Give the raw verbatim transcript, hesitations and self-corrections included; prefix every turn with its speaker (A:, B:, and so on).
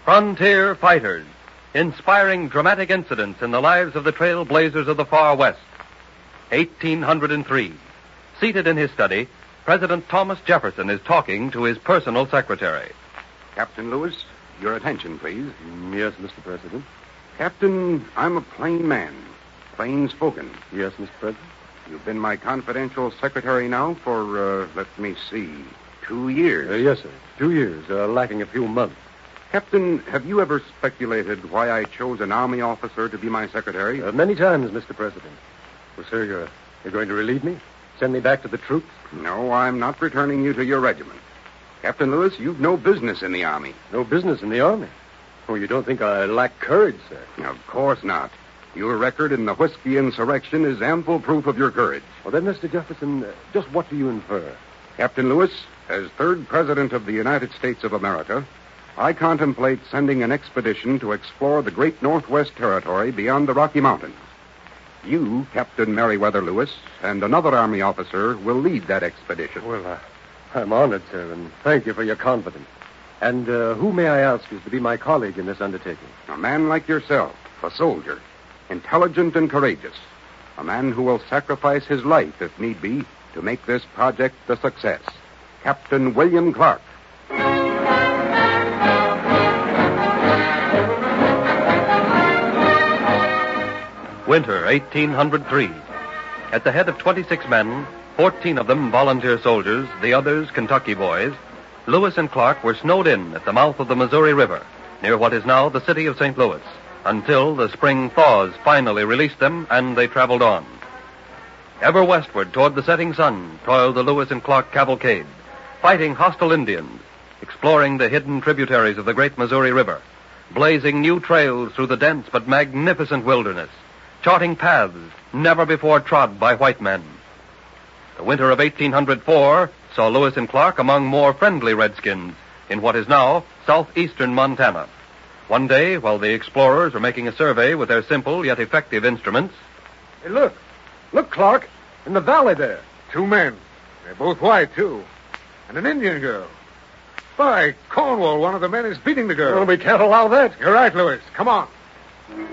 A: Frontier Fighters, inspiring dramatic incidents in the lives of the trailblazers of the far west. eighteen oh three. Seated in his study, President Thomas Jefferson is talking to his personal secretary.
B: Captain Lewis, your attention, please.
C: Yes, Mister President.
B: Captain, I'm a plain man. Plain spoken.
C: Yes, Mister President.
B: You've been my confidential secretary now for, uh, let me see, two years.
C: Uh, yes, sir. Two years, uh, lacking a few months.
B: Captain, have you ever speculated why I chose an Army officer to be my secretary?
C: Uh, many times, Mister President. Well, sir, you're, you're going to relieve me? Send me back to the troops?
B: No, I'm not returning you to your regiment. Captain Lewis, you've no business in the Army.
C: No business in the Army? Oh, you don't think I lack courage, sir?
B: Of course not. Your record in the whiskey insurrection is ample proof of your courage.
C: Well, then, Mister Jefferson, uh, just what do you infer?
B: Captain Lewis, as third President of the United States of America, I contemplate sending an expedition to explore the great Northwest Territory beyond the Rocky Mountains. You, Captain Meriwether Lewis, and another Army officer will lead that expedition.
C: Well, uh, I'm honored, sir, and thank you for your confidence. And uh, who, may I ask, is to be my colleague in this undertaking?
B: A man like yourself, a soldier, intelligent and courageous. A man who will sacrifice his life, if need be, to make this project a success. Captain William Clark.
A: Winter, eighteen oh three. At the head of twenty-six men, fourteen of them volunteer soldiers, the others Kentucky boys, Lewis and Clark were snowed in at the mouth of the Missouri River, near what is now the city of Saint Louis, until the spring thaws finally released them and they traveled on. Ever westward toward the setting sun toiled the Lewis and Clark cavalcade, fighting hostile Indians, exploring the hidden tributaries of the great Missouri River, blazing new trails through the dense but magnificent wilderness, charting paths never before trod by white men. The winter of eighteen oh four saw Lewis and Clark among more friendly redskins in what is now southeastern Montana. One day, while the explorers were making a survey with their simple yet effective instruments...
D: Hey, look. Look, Clark. In the valley there. Two men. They're both white, too. And an Indian girl. By Cornwall, one of the men is beating the girl.
C: Well, we can't allow that.
D: You're right, Lewis. Come on.